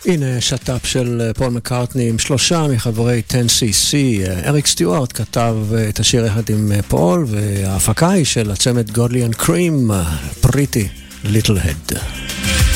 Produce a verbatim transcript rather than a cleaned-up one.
הנה שטאפ של פול מקארטני עם שלושה מחברי טן סי סי. אריק סטיוארט כתב את השיר יחד עם פול, וההפקה היא של הצמד גודלי אנד קרים, פריטי ליטל הד.